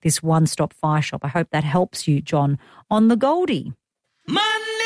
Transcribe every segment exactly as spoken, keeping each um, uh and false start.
this one-stop fire shop. I hope that helps you, John, on the Goldie. Money,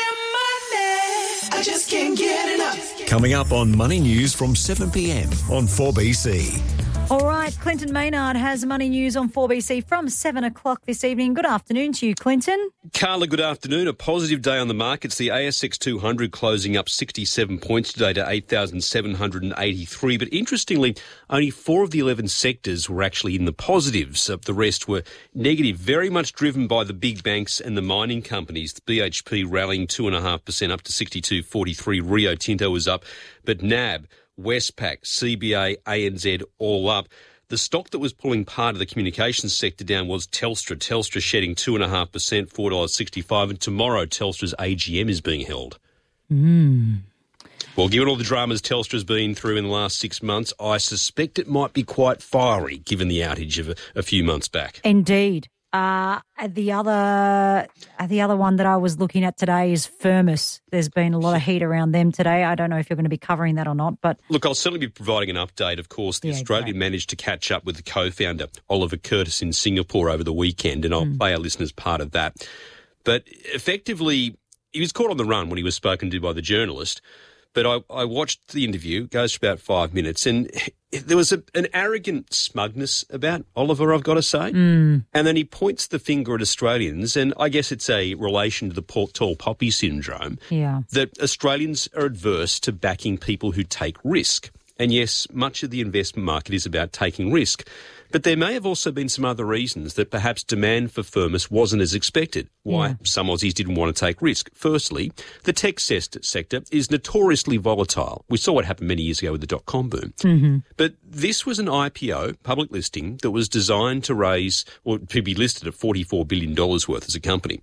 money, I just can't get enough. Coming up on Money News from seven p.m. on four B C. All right, Clinton Maynard has Money News on four B C from seven o'clock this evening. Good afternoon to you, Clinton. Carla, good afternoon. A positive day on the markets. The A S X two hundred closing up sixty-seven points today to eight thousand seven hundred eighty-three. But interestingly, only four of the eleven sectors were actually in the positives. The rest were negative, very much driven by the big banks and the mining companies. The B H P rallying two point five percent up to sixty-two forty-three. Rio Tinto was up, but N A B, Westpac, C B A, A N Z all up. The stock that was pulling part of the communications sector down was Telstra. Telstra shedding two point five percent, four dollars sixty-five, and tomorrow Telstra's A G M is being held. Mm. Well, given all the dramas Telstra's been through in the last six months, I suspect it might be quite fiery given the outage of a, a few months back. Indeed. Uh, the other uh, the other one that I was looking at today is Firmus. There's been a lot of heat around them today. I don't know if you're going to be covering that or not. But look, I'll certainly be providing an update. Of course, the yeah, Australian great. managed to catch up with the co-founder, Oliver Curtis, in Singapore over the weekend, and I'll mm. play our listeners part of that. But effectively, he was caught on the run when he was spoken to by the journalist. But I, I watched the interview. It goes for about five minutes, and there was a, an arrogant smugness about Oliver, I've got to say. Mm. And then he points the finger at Australians, and I guess it's a relation to the Port tall poppy syndrome, yeah. that Australians are adverse to backing people who take risk. And yes, much of the investment market is about taking risk. But there may have also been some other reasons that perhaps demand for Firmus wasn't as expected. Why yeah. some Aussies didn't want to take risk. Firstly, the tech sector is notoriously volatile. We saw what happened many years ago with the dot-com boom. Mm-hmm. But this was an I P O, public listing, that was designed to raise, or to be listed at forty-four billion dollars worth as a company.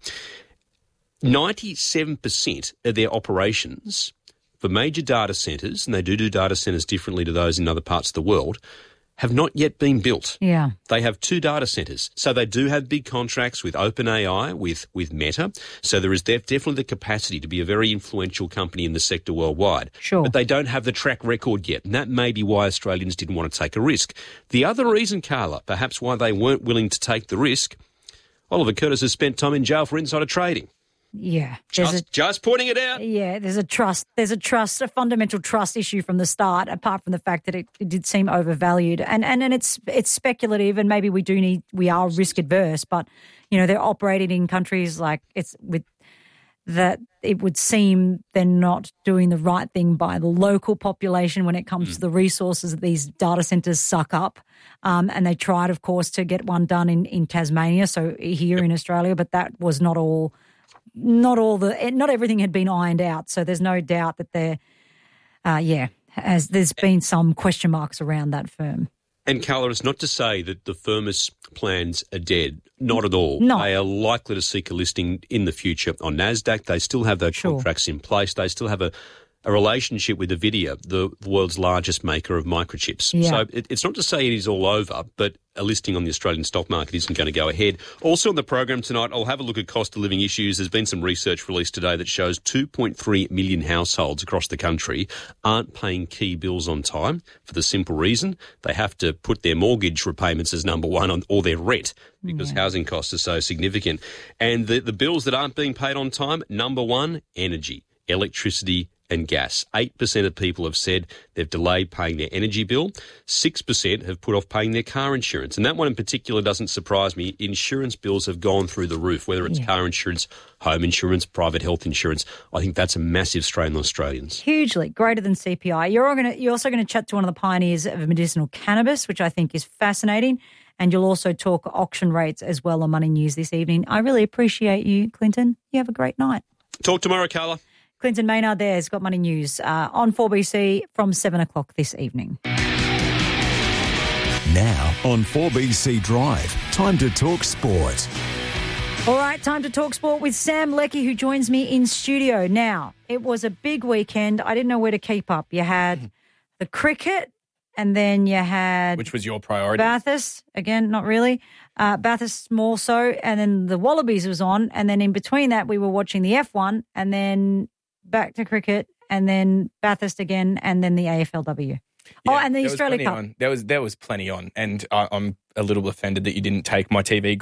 ninety-seven percent of their operations for major data centres, and they do do data centres differently to those in other parts of the world, have not yet been built. Yeah. They have two data centres. So they do have big contracts with OpenAI, with, with Meta. So there is def- definitely the capacity to be a very influential company in the sector worldwide. Sure. But they don't have the track record yet. And that may be why Australians didn't want to take a risk. The other reason, Carla, perhaps why they weren't willing to take the risk, Oliver Curtis has spent time in jail for insider trading. Yeah. Just, a, just pointing it out. Yeah, there's a trust, there's a trust, a fundamental trust issue from the start, apart from the fact that it, it did seem overvalued. And, and and it's it's speculative, and maybe we do need, we are risk adverse, but, you know, they're operating in countries like it's with that it would seem they're not doing the right thing by the local population when it comes mm. to the resources that these data centres suck up. Um, and they tried, of course, to get one done in, in Tasmania, so here yep. in Australia, but that was not all... Not all the, not everything had been ironed out, so there's no doubt that there, uh, yeah, as there's been some question marks around that firm. And Carla, it's not to say that the Firmus plans are dead. Not at all. No. They are likely to seek a listing in the future on NASDAQ. They still have those Sure. contracts in place. They still have a, a relationship with NVIDIA, the world's largest maker of microchips. Yeah. So it, it's not to say it is all over, but a listing on the Australian stock market isn't going to go ahead. Also on the program tonight, I'll have a look at cost of living issues. There's been some research released today that shows two point three million households across the country aren't paying key bills on time for the simple reason they have to put their mortgage repayments as number one on, or their rent, because yeah. housing costs are so significant. And the, the bills that aren't being paid on time, number one, energy, electricity, and gas. eight percent of people have said they've delayed paying their energy bill. six percent have put off paying their car insurance. And that one in particular doesn't surprise me. Insurance bills have gone through the roof, whether it's yeah. car insurance, home insurance, private health insurance. I think that's a massive strain on Australians. Hugely, greater than C P I. You're, gonna, you're also going to chat to one of the pioneers of medicinal cannabis, which I think is fascinating. And you'll also talk auction rates as well on Money News this evening. I really appreciate you, Clinton. You have a great night. Talk tomorrow, Carla. Clinton Maynard there has got Money News uh, on four B C from seven o'clock this evening. Now on four B C Drive, time to talk sport. All right, time to talk sport with Sam Leckie, who joins me in studio. Now, it was a big weekend. I didn't know where to keep up. You had the cricket, and then you had... Which was your priority? Bathurst. Again, not really. Uh, Bathurst more so. And then the Wallabies was on. And then in between that, we were watching the F one, and then back to cricket, and then Bathurst again, and then the A F L W. Yeah, oh, and the Australia Cup. On. There was there was plenty on, and I, I'm a little offended that you didn't take my T V